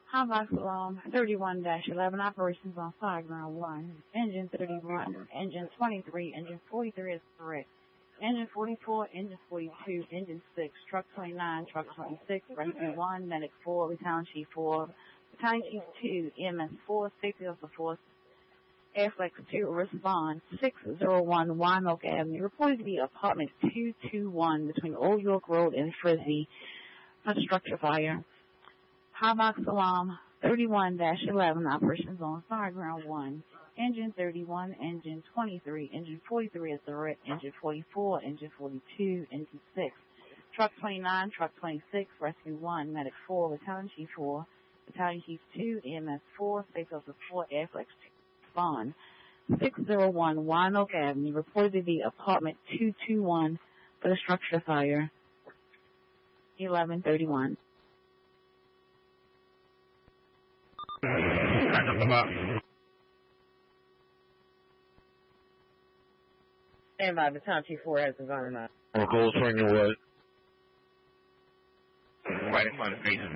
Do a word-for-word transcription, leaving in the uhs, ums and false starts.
Hotbox Alarm thirty-one dash eleven, operations on fire ground one. Engine thirty-one, engine twenty-three, engine forty-three is correct. Engine forty-four, engine forty-two, engine six, truck twenty-nine, truck twenty-six, rescue one, medic four, battalion chief four, battalion chief two, E M S four, safety officer four, Airflex two, respond six oh one Winoak Avenue, reported to be apartment two two one between Old York Road and Frizzy, a structure fire. Hotbox Alarm thirty-one dash eleven, operations on fire ground one. Engine thirty-one, engine twenty-three, engine forty-three is direct, engine forty-four, engine forty-two, engine six, truck twenty-nine, truck twenty-six, rescue one, medic four, battalion chief four, battalion chief two, E M S four, safety officer four, Airflex two, respond six oh one Winoak Avenue, reported to be apartment two two one for the structure fire. eleven thirty-one. Stand by, battalion chief four has been on. Or Cold Spring or what? Right in front of the station.